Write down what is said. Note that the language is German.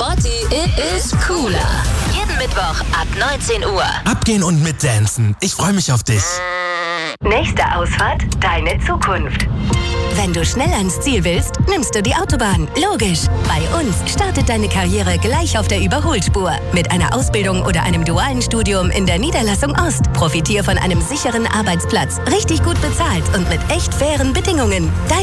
Party, it is cooler. Jeden Mittwoch ab 19 Uhr. Abgehen und mitdancen. Ich freue mich auf dich. Nächste Ausfahrt, deine Zukunft. Wenn du schnell ans Ziel willst, nimmst du die Autobahn. Logisch. Bei uns startet deine Karriere gleich auf der Überholspur. Mit einer Ausbildung oder einem dualen Studium in der Niederlassung Ost. Profitier von einem sicheren Arbeitsplatz, richtig gut bezahlt und mit echt fairen Bedingungen. Deine